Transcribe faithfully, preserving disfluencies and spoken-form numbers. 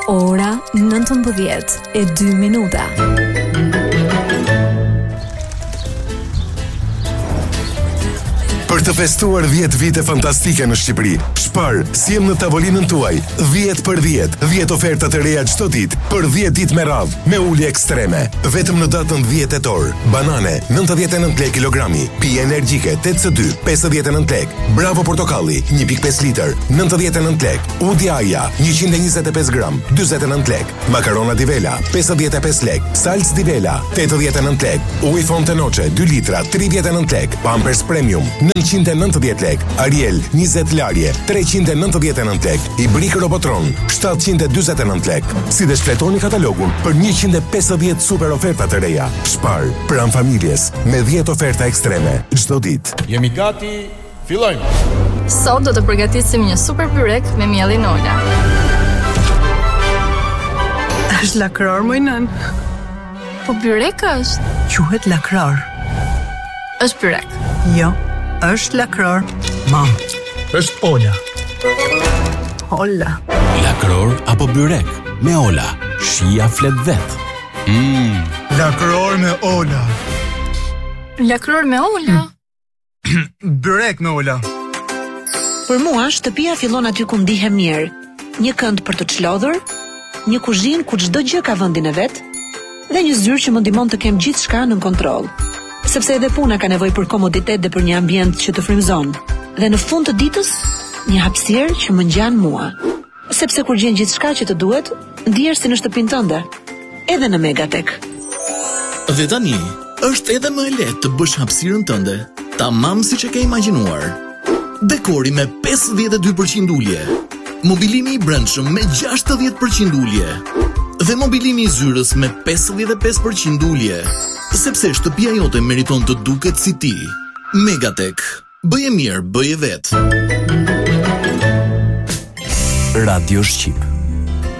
Ora nëntëmbëdhjetë e dy minuta. Për të festuar dhjetë vite fantastike në Shqipëri, shpar, siem në tavolinën tuaj, dhjetë për dhjetë, dhjetë oferta të reja çdo ditë, për dhjetë ditë me radhë, me ulje ekstreme. Vetëm në datën dhjetë tetor, banane, nëntëdhjetë e nëntë lekë kilogrami, pije energjike, T C dy, pesëdhjetë e nëntë lekë, Bravo portokalli, një pikë pesë litër, nëntëdhjetë e nëntë lekë, Udi Aja, njëqind e njëzet e pesë gram, dyzet e nëntë lekë, makarona Divela, pesëdhjetë e pesë lekë, salc Divela, tetëdhjetë e nëntë lekë, ujë Fonte Noce, dy litra, tridhjetë e nëntë lekë, Pampers Premium, nëntëqind e nëntëdhjetë lekë, Ariel, njëzet larje, treqind e nëntëdhjetë e nëntë lekë, Ibrik Robotron, shtatëqind e dyzet e nëntë lekë. Si dhe shfletoni katalogun për njëqind e pesëdhjetë super oferta të reja. Shpar, pranë familjes, me dhjetë oferta ekstreme, çdo ditë. Jemi gati, fillojmë. Sot do të përgatisim një super byrek me mielin Ola. Është lakror, moj nën. Po byrek është? Quhet lakror. Është byrek. Jo, është lakror. Mam. Është Ola. Ola. Lakror apo byrek me Ola. Shija flet vet. Mm. Lakror me Ola. Lakror me Ola. Byrek me Ola. Për mua, shtëpia fillon aty ku ndihem mirë. Një kënd për të çlodhur, një kuzhinë ku çdo gjë ka vendin e vet, dhe një zyrë që më ndihmon të kem gjithçka në kontroll. Sepse edhe puna ka nevojë për komoditet dhe për një ambient që të frymëzon. Dhe në fund të ditës, një hapësirë që më ngjan mua. Sepse kur gjen gjithçka që të duhet, ndihesh si në shtëpinë tënde, edhe në Megatek. Dhe tani, është edhe më e lehtë të bësh hapësirën tënde, tamam siç e ke imagjinuar. Dekori me pesëdhjetë e dy përqind ulje, mobilimi i brendshëm me gjashtëdhjetë përqind ulje, dhe mobilimi i zyrës me pesëdhjetë e pesë përqind ulje. Sepse shtëpia jote meriton të duket si ti. Megatek. Bëje mirë, bëje vet. Radio Shqip.